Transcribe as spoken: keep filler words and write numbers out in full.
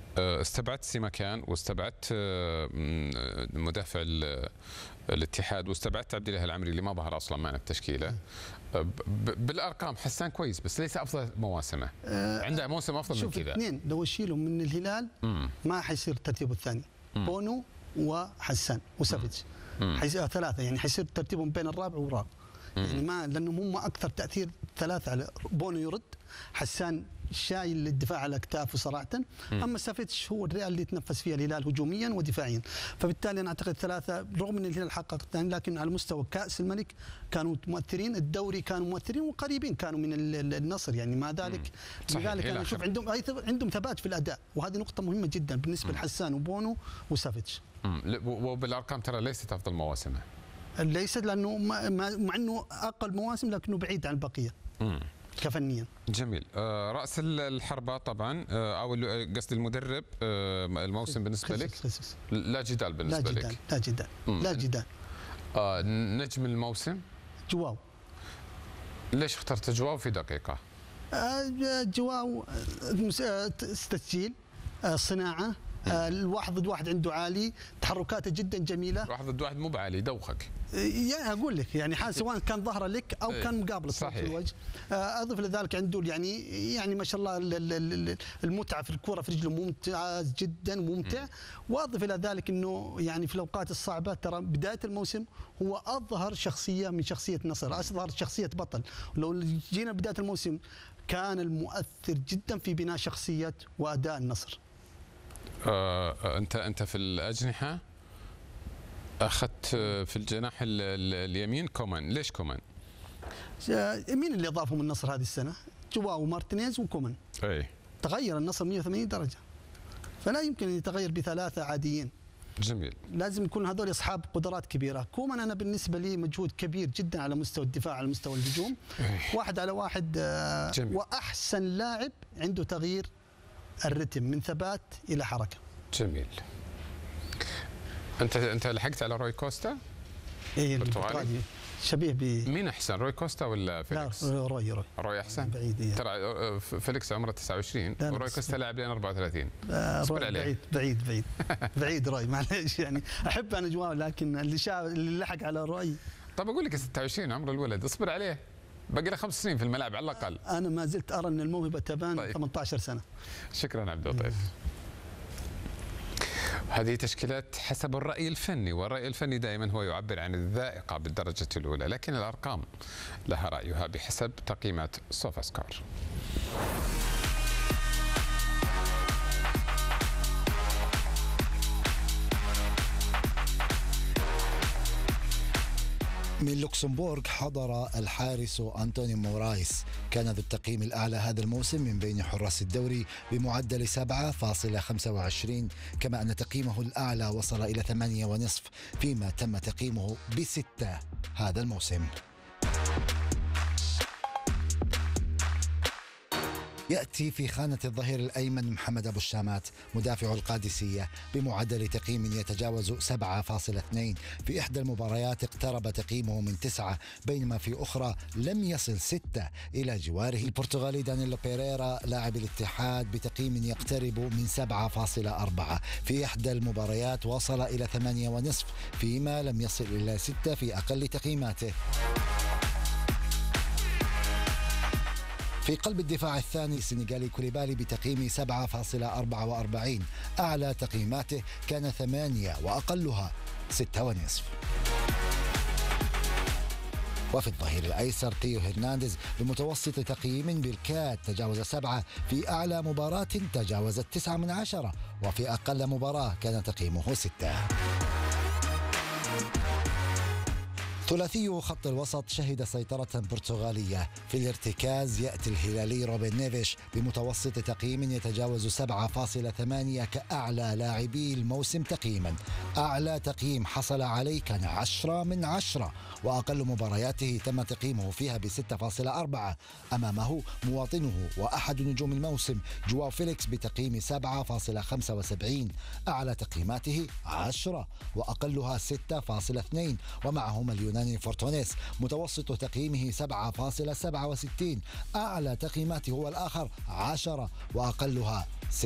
استبعدت سيماكان واستبعدت مدافع الاتحاد واستبعدت عبد الله العمري اللي ما ظهر اصلا معنا بتشكيله. بالارقام حسان كويس بس ليس افضل مواسمه. أه عنده موسم افضل من كذا. شوف اثنين لو يشيلوا من الهلال مم. ما حيصير ترتيبه الثاني. مم. بونو وحسان وسافيتش حيصير ثلاثه، يعني حيصير ترتيبهم بين الرابع والرابع. يعني ما لانهم هم اكثر تاثير ثلاثه على بونو يرد، حسان شايل الدفاع على اكتافه صراحه، اما سافيتش هو الرئه اللي تنفس فيها الهلال هجوميا ودفاعيا، فبالتالي انا اعتقد ثلاثه رغم ان الهلال حقق الثاني لكن على مستوى كاس الملك كانوا مؤثرين، الدوري كانوا مؤثرين وقريبين كانوا من النصر، يعني مع ذلك لذلك انا اشوف عندهم عندهم ثبات في الاداء، وهذه نقطه مهمه جدا بالنسبه لحسان وبونو وسافيتش. وبالارقام ترى ليست افضل مواسمه. ليست لانه مع انه اقل مواسم لكنه بعيد عن البقيه. امم كفنيا. جميل. آه راس الحربه طبعا آه او قصدي المدرب آه الموسم بالنسبه لك لا جدال بالنسبه لا جدال لك. لا جدال لا جدال. آه نجم الموسم جواو. ليش اخترت جواو في دقيقه؟ آه جواو تسجيل آه صناعه آه الواحد ضد واحد عنده عالي، تحركاته جدا جميله. واحد ضد واحد مو بعالي يدوخك. يعني اقول لك يعني حال سواء كان ظهره لك او كان مقابله في الوجه. اضف لذلك عنده يعني يعني ما شاء الله المتعه في الكره في رجله ممتاز جدا ممتع، واضف الى ذلك انه يعني في الاوقات الصعبه ترى بدايه الموسم هو اظهر شخصيه من شخصيه نصر، اظهر شخصيه بطل. لو جينا بدايه الموسم كان المؤثر جدا في بناء شخصيه واداء النصر. آه انت انت في الاجنحه اخذت في الجناح اليمين كومان، ليش كومان؟ مين اللي اضافهم النصر هذه السنه؟ جواو ومارتينيز وكومان. اي تغير النصر مئة وثمانين درجه، فلا يمكن ان يتغير بثلاثه عاديين. جميل. لازم يكون هذول اصحاب قدرات كبيره. كومان انا بالنسبه لي مجهود كبير جدا على مستوى الدفاع على مستوى الهجوم. أي. واحد على واحد. جميل. واحسن لاعب عنده تغيير الرتم من ثبات الى حركه. جميل. انت انت لحقت على روي كوستا؟ ايه البرتغالي شبيه ب مين احسن روي كوستا ولا فيليكس؟ لا روي روي روي احسن؟ بعيد إيه. ترى فيليكس عمره تسعة وعشرين وروي كوستا لاعب لين أربعة وثلاثين. اصبر عليه. بعيد بعيد بعيد بعيد روي معليش يعني احب انا جواه لكن اللي شاف اللي لحق على روي. طب اقول لك ستة وعشرين عمر الولد اصبر عليه، باقي له خمس سنين في الملعب على الاقل. انا ما زلت ارى ان الموهبه تبان. طيب. ثمانية عشر سنه. شكرا عبد اللطيف. هذه تشكيلات حسب الرأي الفني، والرأي الفني دائما هو يعبر عن الذائقة بالدرجة الأولى، لكن الأرقام لها رأيها بحسب تقييمات سوفا سكور. من لوكسمبورغ حضر الحارس أنتوني مورايس، كان ذو التقييم الأعلى هذا الموسم من بين حراس الدوري بمعدل سبعة فاصلة خمسة وعشرين، كما أن تقييمه الأعلى وصل إلى ثمانية ونصف، فيما تم تقييمه بستة هذا الموسم. يأتي في خانة الظهير الأيمن محمد أبو الشامات مدافع القادسية بمعدل تقييم يتجاوز سبعة فاصلة اثنين، في إحدى المباريات اقترب تقييمه من تسعة، بينما في أخرى لم يصل ستة إلى جواره. البرتغالي دانيلو بيريرا لاعب الاتحاد بتقييم يقترب من سبعة فاصلة أربعة، في إحدى المباريات وصل إلى ثمانية ونصف، فيما لم يصل إلى ستة في أقل تقييماته. في قلب الدفاع الثاني السنغالي كوليبالي بتقييم سبعة فاصلة أربعة وأربعين، أعلى تقييماته كان ثمانية وأقلها ستة ونصف. وفي الظهير الأيسر تيو هرنانديز بمتوسط تقييم بالكاد تجاوز سبعة، في أعلى مباراة تجاوزت تسعة من عشرة، وفي أقل مباراة كان تقييمه ستة. ثلاثي خط الوسط شهد سيطرة برتغالية. في الارتكاز يأتي الهلالي روبن نيفيش بمتوسط تقييم يتجاوز سبعة فاصلة ثمانية كأعلى لاعبي الموسم تقييما. أعلى تقييم حصل عليه كان عشرة من عشرة، وأقل مبارياته تم تقييمه فيها بستة فاصلة أربعة. أمامه مواطنه وأحد نجوم الموسم جواو فيليكس بتقييم سبعة فاصلة خمسة وسبعين، أعلى تقييماته عشرة وأقلها ستة فاصلة اثنين. ومعهما اليوناني فورتونيس متوسط تقييمه سبعة فاصلة سبعة وستين، أعلى تقييماته هو الآخر عشرة وأقلها ستة.